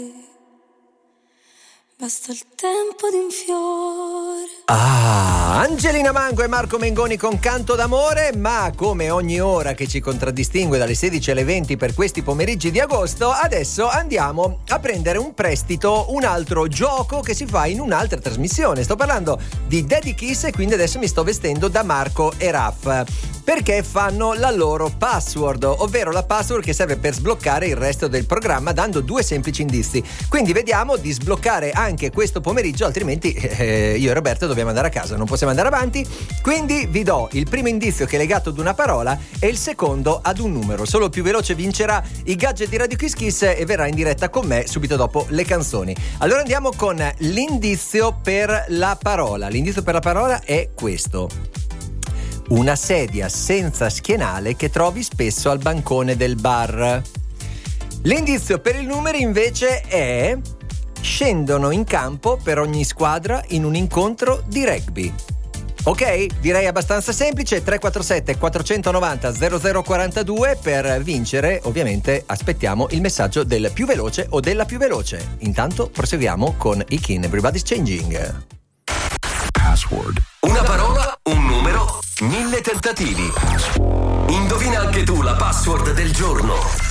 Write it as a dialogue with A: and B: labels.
A: Basta il tempo di un fiore.
B: Angelina Mango e Marco Mengoni con Canto d'amore, ma come ogni ora che ci contraddistingue dalle 16 alle 20 per questi pomeriggi di agosto, adesso andiamo a prendere un prestito, un altro gioco che si fa in un'altra trasmissione. Sto parlando di Daddy Kiss e quindi adesso mi sto vestendo da Marco e Raf, perché fanno la loro password, ovvero la password che serve per sbloccare il resto del programma dando due semplici indizi. Quindi vediamo di sbloccare anche questo pomeriggio, altrimenti io e Roberto dobbiamo andare a casa, non possiamo andare avanti. Quindi vi do il primo indizio che è legato ad una parola e il secondo ad un numero. Solo il più veloce vincerà i gadget di Radio Kiss Kiss e verrà in diretta con me subito dopo le canzoni. Allora andiamo con l'indizio per la parola. L'indizio per la parola è questo: una sedia senza schienale che trovi spesso al bancone del bar. L'indizio per il numero invece è: scendono in campo per ogni squadra in un incontro di rugby. Ok? Direi abbastanza semplice. 347 490 0042 per vincere. Ovviamente aspettiamo il messaggio del più veloce o della più veloce. Intanto proseguiamo con i Kin Everybody's Changing.
C: Password. Una parola, un numero, 1000 tentativi. Indovina anche tu la password del giorno.